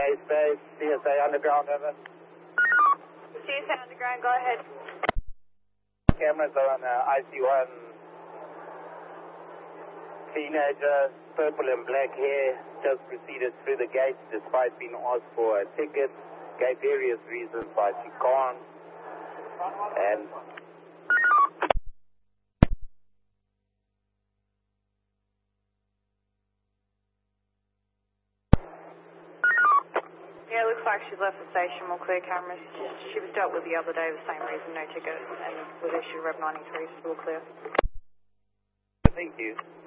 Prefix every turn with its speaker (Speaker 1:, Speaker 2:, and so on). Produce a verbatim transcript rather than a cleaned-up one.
Speaker 1: Base base, C S A Underground, over.
Speaker 2: C S A Underground, go ahead.
Speaker 1: Cameras are on uh, I C one. Teenager, purple and black hair, just proceeded through the gate despite being asked for a ticket. Gave various reasons why she can't. And
Speaker 2: yeah, it looks like she's left the station. We'll clear cameras. She was dealt with the other day, the same reason, no ticket, and was issued Rev ninety-three, so we'll clear.
Speaker 1: thank you.